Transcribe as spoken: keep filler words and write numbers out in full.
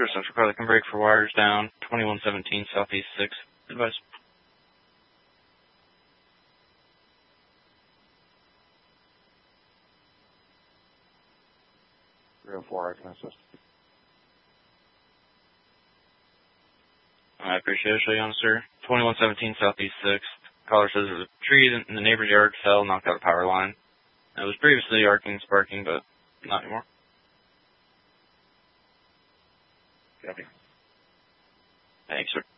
Zero Central Car that can break for wires down, twenty-one seventeen Southeast six. Advice. three oh four, I can assist. I appreciate it. Show you on, sir. twenty-one seventeen Southeast six. Caller says there's a tree in the neighbor's yard fell, knocked out a power line. It was previously arcing, sparking, but not anymore. Copy. Thanks, sir.